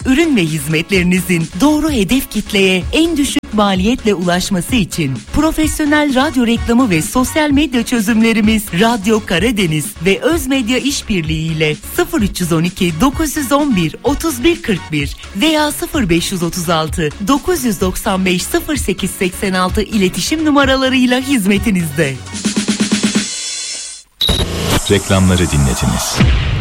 ürün ve hizmetlerinizin doğru hedef kitleye en düşük maliyetle ulaşması için profesyonel radyo reklamı ve sosyal medya çözümlerimiz Radyo Karadeniz ve Özmedya İşbirliği ile 0312 911 3141 veya 0536 995 0886 iletişim numaralarıyla hizmetinizde. Reklamları dinlediniz.